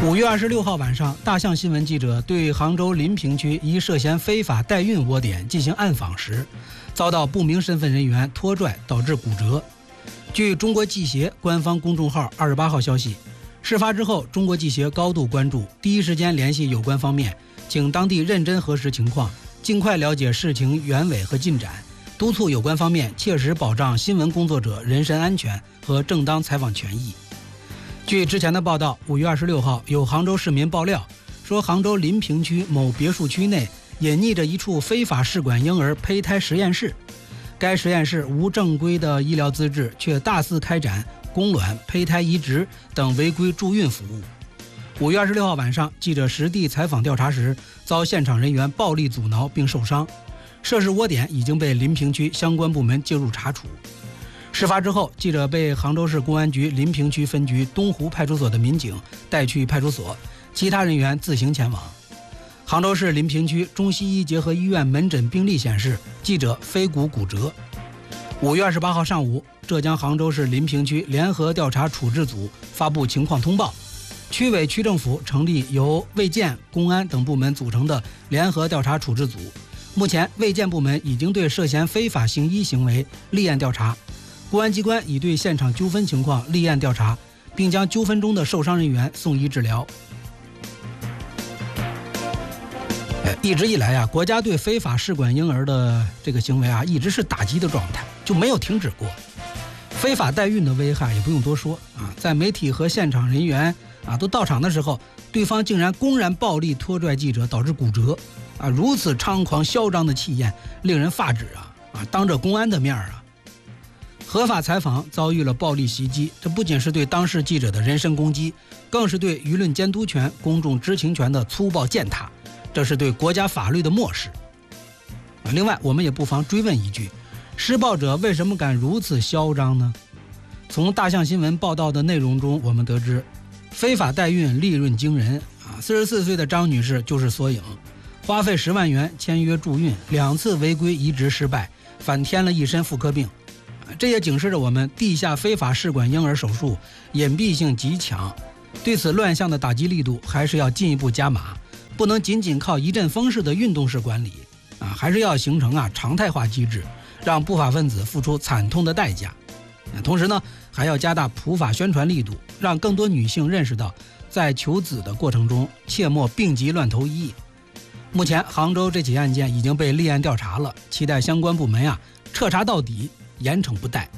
5月26号晚上，大象新闻记者对杭州临平区一涉嫌非法代孕窝点进行暗访时，遭到不明身份人员拖拽，导致骨折。据中国记协官方公众号28号消息，事发之后，中国记协高度关注，第一时间联系有关方面，请当地认真核实情况，尽快了解事情原委和进展，督促有关方面切实保障新闻工作者人身安全和正当采访权益。据之前的报道，5月26号，有杭州市民爆料说，杭州临平区某别墅区内隐匿着一处非法试管婴儿胚胎实验室，该实验室无正规的医疗资质，却大肆开展宫卵、胚胎移植等违规助孕服务。5月26号晚上，记者实地采访调查时，遭现场人员暴力阻挠并受伤。涉事窝点已经被临平区相关部门介入查处。事发之后，记者被杭州市公安局临平区分局东湖派出所的民警带去派出所，其他人员自行前往。杭州市临平区中西医结合医院门诊病历显示，记者腓骨骨折。5月28号上午，浙江杭州市临平区联合调查处置组发布情况通报，区委区政府成立由卫健、公安等部门组成的联合调查处置组。目前，卫健部门已经对涉嫌非法行医行为立案调查，公安机关已对现场纠纷情况立案调查，并将纠纷中的受伤人员送医治疗。一直以来啊，国家对非法试管婴儿的这个行为啊，一直是打击的状态，就没有停止过。非法代孕的危害也不用多说啊，在媒体和现场人员啊都到场的时候，对方竟然公然暴力拖拽记者，导致骨折啊！如此猖狂嚣张的气焰，令人发指啊！当着公安的面啊，合法采访遭遇了暴力袭击，这不仅是对当事记者的人身攻击，更是对舆论监督权、公众知情权的粗暴践踏，这是对国家法律的漠视。另外，我们也不妨追问一句，施暴者为什么敢如此嚣张呢？从大象新闻报道的内容中，我们得知，非法代孕利润惊人啊！44岁的张女士就是缩影，花费10万元签约助孕，2次违规移植失败，反添了一身妇科病。这也警示着我们，地下非法试管婴儿手术隐蔽性极强，对此乱象的打击力度还是要进一步加码，不能仅仅靠一阵风式的运动式管理啊，还是要形成常态化机制，让不法分子付出惨痛的代价。同时呢，还要加大普法宣传力度，让更多女性认识到，在求子的过程中切莫病急乱投医。目前杭州这起案件已经被立案调查了，期待相关部门彻查到底，严惩不贷。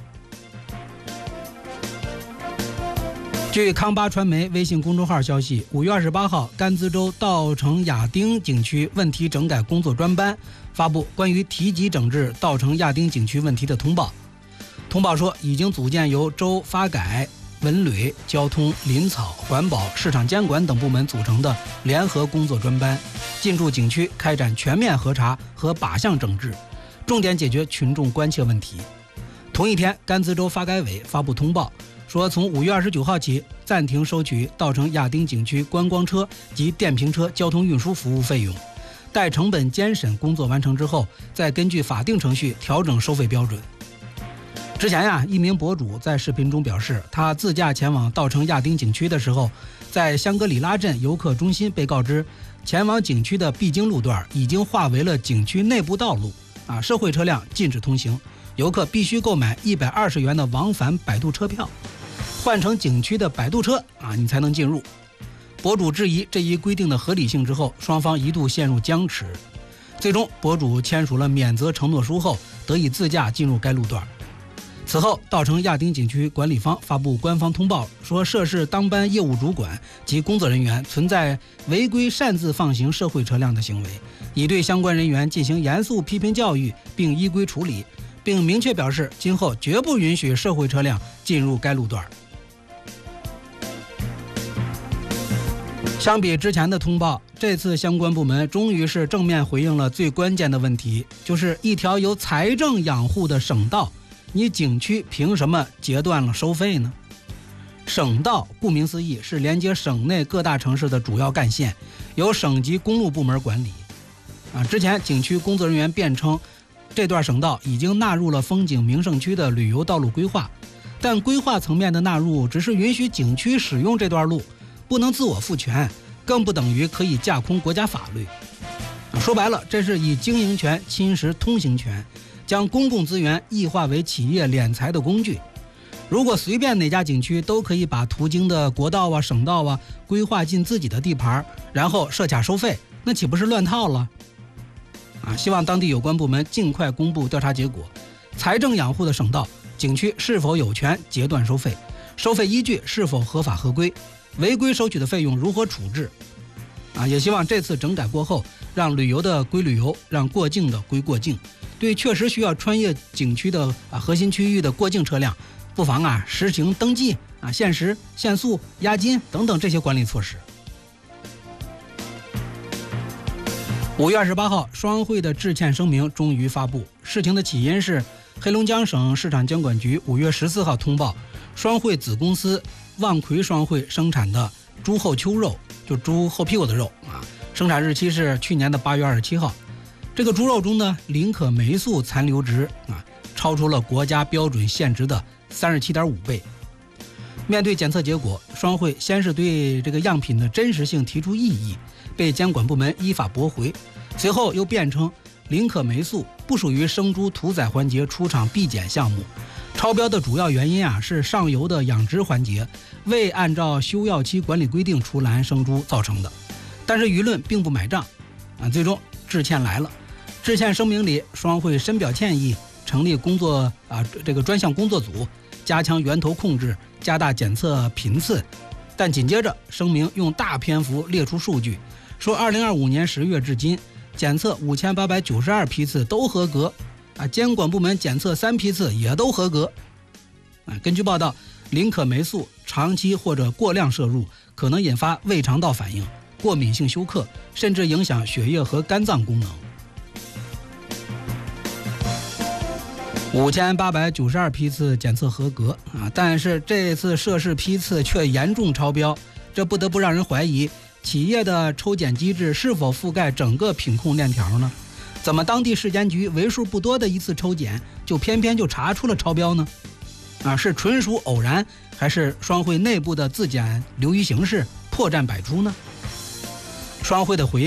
据康巴传媒微信公众号消息，5月28号，甘孜州稻城亚丁景区问题整改工作专班发布关于提级整治稻城亚丁景区问题的通报。通报说，已经组建由州发改、文旅、交通、林草、环保、市场监管等部门组成的联合工作专班，进驻景区开展全面核查和靶向整治，重点解决群众关切问题。同一天，甘孜州发改委发布通报说，从5月29号起暂停收取稻城亚丁景区观光车及电瓶车交通运输服务费用，待成本监审工作完成之后，再根据法定程序调整收费标准。之前一名博主在视频中表示，他自驾前往稻城亚丁景区的时候，在香格里拉镇游客中心被告知，前往景区的必经路段已经划为了景区内部道路社会车辆禁止通行，游客必须购买120元的往返摆渡车票，换乘景区的摆渡车你才能进入。博主质疑这一规定的合理性之后，双方一度陷入僵持，最终博主签署了免责承诺书后，得以自驾进入该路段。此后，稻城亚丁景区管理方发布官方通报说，涉事当班业务主管及工作人员存在违规擅自放行社会车辆的行为，已对相关人员进行严肃批评教育并依规处理，并明确表示今后绝不允许社会车辆进入该路段。相比之前的通报，这次相关部门终于是正面回应了最关键的问题，就是一条由财政养护的省道，你景区凭什么截断了收费呢？省道顾名思义是连接省内各大城市的主要干线，由省级公路部门管理。之前景区工作人员辩称，这段省道已经纳入了风景名胜区的旅游道路规划，但规划层面的纳入只是允许景区使用这段路， 不能自我赋权，更不等于可以架空国家法律。说白了，这是以经营权侵蚀通行权，将公共资源异化为企业敛财的工具。如果随便哪家景区都可以把途经的国道啊、省道啊规划进自己的地盘，然后设卡收费，那岂不是乱套了？希望当地有关部门尽快公布调查结果。财政养护的省道景区是否有权截断收费？收费依据是否合法合规？违规收取的费用如何处置？也希望这次整改过后，让旅游的归旅游，让过境的归过境。对确实需要穿越景区的核心区域的过境车辆，不妨实行登记限时、限速、押金等等这些管理措施。5月28号，双汇的致歉声明终于发布。事情的起因是黑龙江省市场监管局5月14号通报，双汇子公司望奎双汇生产的猪后丘肉，就猪后屁股的肉生产日期是去年的8月27号。这个猪肉中呢，林可霉素残留值超出了国家标准限值的37.5倍。面对检测结果，双汇先是对这个样品的真实性提出异议，被监管部门依法驳回，随后又辩称林可霉素不属于生猪屠宰环节出厂必检项目，超标的主要原因是上游的养殖环节未按照休药期管理规定出栏生猪造成的。但是舆论并不买账最终致歉来了。致歉声明里，双汇深表歉意，成立这个专项工作组，加强源头控制，加大检测频次。但紧接着声明用大篇幅列出数据，说2025年10月至今检测5892批次都合格监管部门检测3批次也都合格根据报道，林可霉素长期或者过量摄入可能引发胃肠道反应、过敏性休克，甚至影响血液和肝脏功能。5892批次检测合格但是这次涉事批次却严重超标，这不得不让人怀疑企业的抽检机制是否覆盖整个品控链条呢？怎么当地市监局为数不多的一次抽检就偏偏就查出了超标呢？是纯属偶然，还是双汇内部的自检流于形式，破绽百出呢？双汇的回应